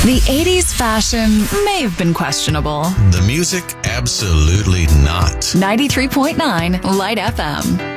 The 80s fashion may have been questionable. The music, absolutely not. 93.9 Light FM.